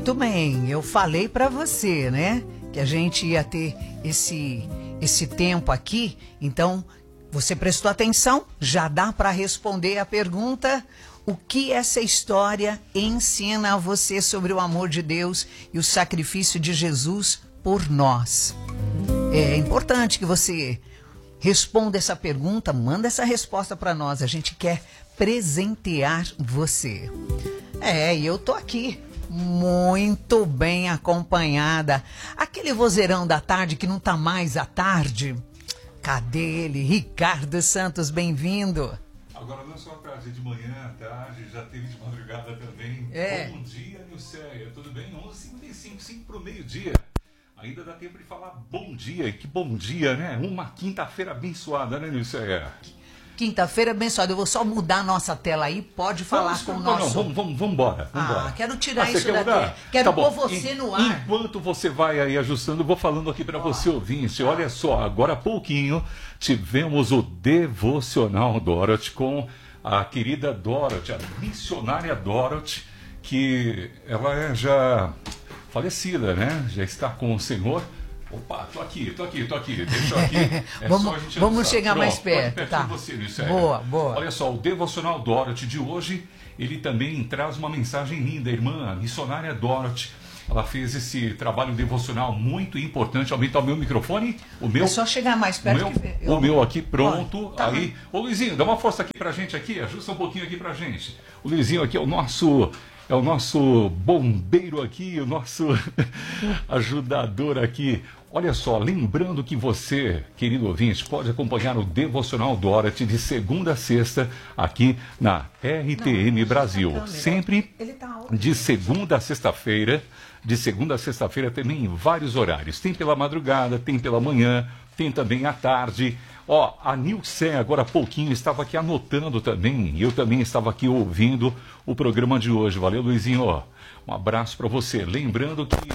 Muito bem, eu falei para você, né, que a gente ia ter esse tempo aqui, então você prestou atenção? Já dá para responder a pergunta: o que essa história ensina a você sobre o amor de Deus e o sacrifício de Jesus por nós? É importante que você responda essa pergunta, manda essa resposta para nós, a gente quer presentear você. E eu tô aqui muito bem acompanhada. Aquele vozeirão da tarde que não tá mais à tarde, cadê ele? Ricardo Santos, bem-vindo. Agora não é só tarde, de manhã, à tarde, já teve de madrugada também. Bom dia, Nilceia, tudo bem? 11h55, 5 para o meio-dia. Ainda dá tempo de falar bom dia, que bom dia, né? Uma quinta-feira abençoada, né, Nilceia? Quinta-feira abençoada. Eu vou só mudar a nossa tela aí, pode falar com o nosso... Não, vamos embora. Quero tirar isso daqui. Quero pôr você no ar. Enquanto você vai aí ajustando, eu vou falando aqui para você, ouvinte. Olha só, agora há pouquinho tivemos o Devocional Dorothy com a querida Dorothy, a missionária Dorothy, que ela é já falecida, né? Já está com o Senhor. Opa, tô aqui. Deixa eu aqui. Vamos chegar mais perto, tá? De você, Nilceia. Boa. Olha só, o Devocional Dorothy de hoje, ele também traz uma mensagem linda. A irmã, a missionária Dorothy, ela fez esse trabalho devocional muito importante. Aumenta o meu microfone. O meu, é só chegar mais perto. O meu aqui, pronto. Tá. Aí, ô Luizinho, dá uma força aqui pra gente aqui. Ajusta um pouquinho aqui pra gente. O Luizinho aqui é o nosso bombeiro aqui, o nosso ajudador aqui. Olha só, lembrando que você, querido ouvinte, pode acompanhar o Devocional Dorothy de segunda a sexta aqui na RTM Brasil. Sempre de segunda a sexta-feira. De segunda a sexta-feira também em vários horários. Tem pela madrugada, tem pela manhã, tem também à tarde. A Nilceia agora há pouquinho estava aqui anotando também, e eu também estava aqui ouvindo o programa de hoje. Valeu, Luizinho. Um abraço para você. Lembrando que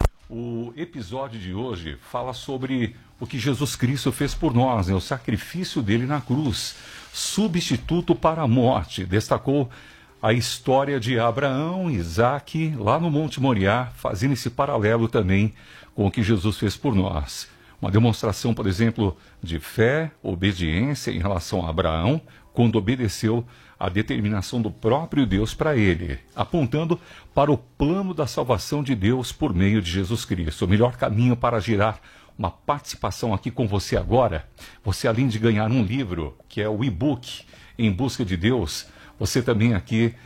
o episódio de hoje fala sobre o que Jesus Cristo fez por nós, né? O sacrifício dele na cruz, substituto para a morte. Destacou a história de Abraão, Isaque, lá no Monte Moriá, fazendo esse paralelo também com o que Jesus fez por nós. Uma demonstração, por exemplo, de fé, obediência em relação a Abraão, quando obedeceu à determinação do próprio Deus para ele, apontando para o plano da salvação de Deus por meio de Jesus Cristo. O melhor caminho para gerar uma participação aqui com você agora, você além de ganhar um livro, que é o e-book Em Busca de Deus, você também aqui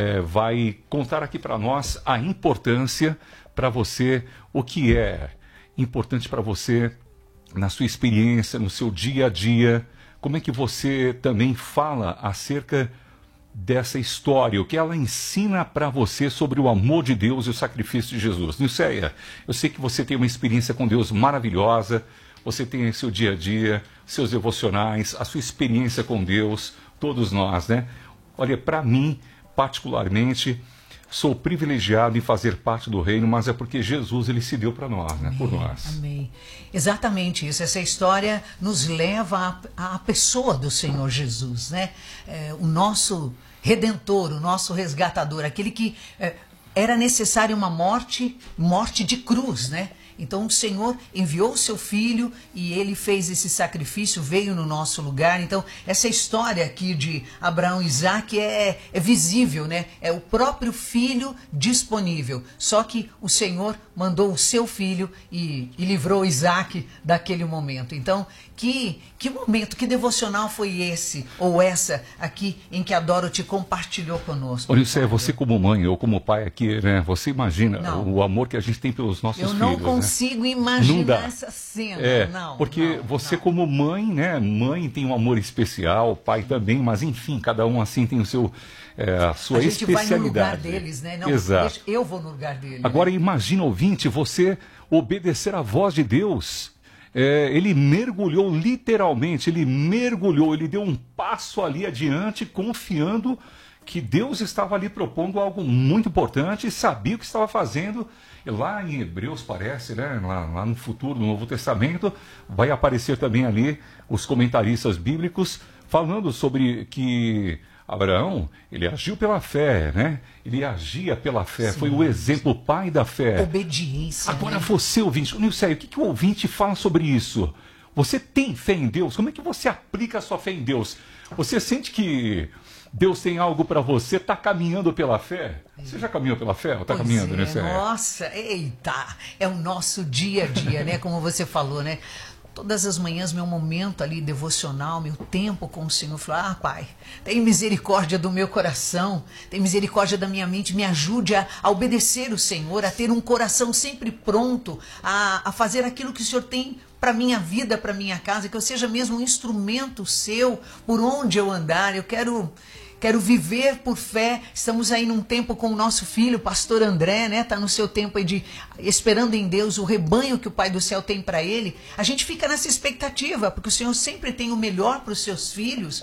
vai contar aqui para nós a importância para você, o que é importante para você na sua experiência, no seu dia a dia, como é que você também fala acerca dessa história, o que ela ensina para você sobre o amor de Deus e o sacrifício de Jesus. Nilceia, eu sei que você tem uma experiência com Deus maravilhosa, você tem seu dia a dia, seus devocionais, a sua experiência com Deus, todos nós, né? Olha, para mim, particularmente, sou privilegiado em fazer parte do reino, mas é porque Jesus ele se deu para nós, né? Por nós. Amém. Exatamente isso. Essa história nos leva à pessoa do Senhor Jesus, né? O nosso Redentor, o nosso resgatador, aquele que era necessária uma morte de cruz, né? Então o Senhor enviou o seu Filho e ele fez esse sacrifício, veio no nosso lugar. Então essa história aqui de Abraão e Isaque é visível, né? É o próprio Filho disponível. Só que o Senhor mandou o seu Filho e livrou Isaque daquele momento. Então que momento, que devocional foi esse ou essa aqui em que a Dorothy compartilhou conosco? Olha, isso é você como mãe ou como pai aqui, né? Você imagina o amor que a gente tem pelos nossos filhos. Eu não consigo imaginar essa cena. Porque você como mãe, né? Mãe tem um amor especial, pai também, mas enfim, cada um assim tem o seu, a sua especialidade. A gente vai no lugar deles, né? Não, exato. Eu vou no lugar deles. Agora imagina, ouvinte, você obedecer à voz de Deus. Ele mergulhou, literalmente, ele deu um passo ali adiante, confiando que Deus estava ali propondo algo muito importante e sabia o que estava fazendo. E lá em Hebreus, parece, né? Lá no futuro, no Novo Testamento, vai aparecer também ali os comentaristas bíblicos falando sobre que Abraão, ele agiu pela fé, né? Ele agia pela fé, foi o exemplo, o pai da fé. Obediência. Agora né? você, ouvinte, Nilceia, o que o ouvinte fala sobre isso? Você tem fé em Deus? Como é que você aplica a sua fé em Deus? Você sente que Deus tem algo para você, está caminhando pela fé? Você já caminhou pela fé ou está caminhando, Nilceia? Nossa, eita, é o nosso dia a dia, né? Como você falou, né? Todas as manhãs, meu momento ali devocional, meu tempo com o Senhor, falar, Pai, tem misericórdia do meu coração, tem misericórdia da minha mente, me ajude a obedecer o Senhor, a ter um coração sempre pronto, a fazer aquilo que o Senhor tem para minha vida, para minha casa, que eu seja mesmo um instrumento seu, por onde eu andar, eu quero viver por fé. Estamos aí num tempo com o nosso filho, o pastor André, né? Tá no seu tempo aí de esperando em Deus o rebanho que o Pai do Céu tem para ele. A gente fica nessa expectativa, porque o Senhor sempre tem o melhor para os seus filhos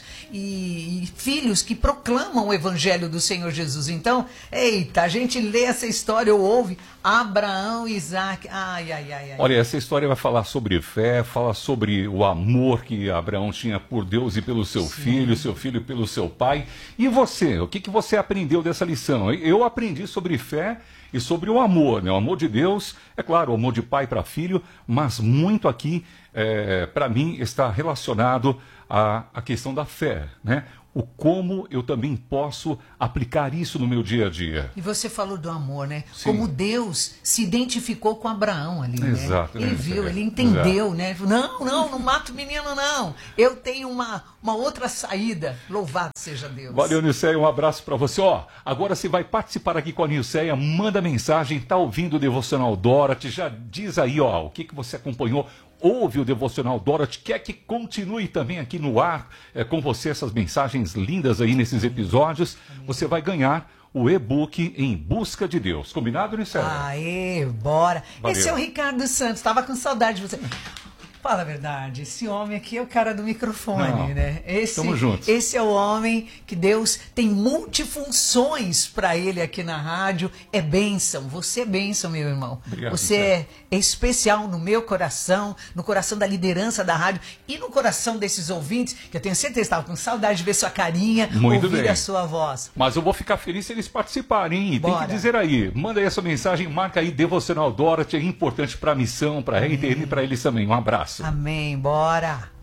e filhos que proclamam o evangelho do Senhor Jesus. Então, eita, a gente lê essa história ou ouve Abraão e Isaac. Ai, ai, ai, ai. Olha, essa história vai falar sobre fé, fala sobre o amor que Abraão tinha por Deus e pelo seu filho pelo seu pai. E você, o que você aprendeu dessa lição? Eu aprendi sobre fé e sobre o amor, né? O amor de Deus, é claro, o amor de pai para filho, mas muito aqui, para mim, está relacionado à questão da fé, né? O como eu também posso aplicar isso no meu dia a dia. E você falou do amor, né? Sim. Como Deus se identificou com Abraão ali, né? Exato, Ele viu, ele entendeu, né? Não mata o menino, não. Eu tenho uma outra saída. Louvado seja Deus. Valeu, Nilceia, um abraço para você. Ó, agora você vai participar aqui com a Nilceia, manda mensagem, tá ouvindo o Devocional Dorothy, já diz aí, ó, o que você acompanhou. Ouve o Devocional Dorothy, quer que continue também aqui no ar com você essas mensagens lindas aí nesses episódios. Você vai ganhar o e-book Em Busca de Deus. Combinado, Nilceia? Aê, bora. Valeu. Esse é o Ricardo Santos, estava com saudade de você. Fala a verdade, esse homem aqui é o cara do microfone, Não, né? tamo juntos. Esse é o homem que Deus tem multifunções para ele aqui na rádio. É bênção, você é bênção, meu irmão. Obrigado, você é especial no meu coração, no coração da liderança da rádio e no coração desses ouvintes, que eu tenho certeza que estavam com saudade de ver sua carinha, Muito ouvir bem. a sua voz. Mas eu vou ficar feliz se eles participarem, hein? E tem Bora. que dizer aí, manda aí a sua mensagem, marca aí Devocional Dorothy, é importante para a missão, para a RTM e para eles também. Um abraço. Amém, bora.